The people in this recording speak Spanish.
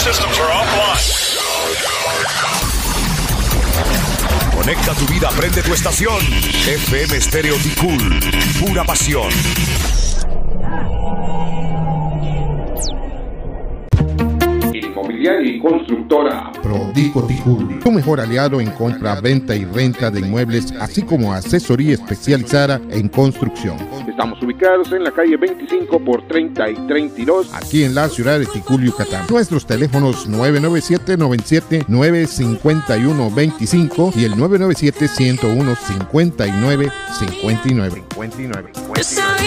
systems are offline. Conecta tu vida, prende tu estación. FM Estéreo Ticul, pura pasión. Inmobiliaria y constructora Prodico Ticul, tu mejor aliado en compra, venta y renta de inmuebles, así como asesoría especializada en construcción. Estamos ubicados en la calle 25 por 30 y 32, aquí en la ciudad de Ticul, Yucatán. Nuestros teléfonos 997-97-951-25 y el 997-101-59-59.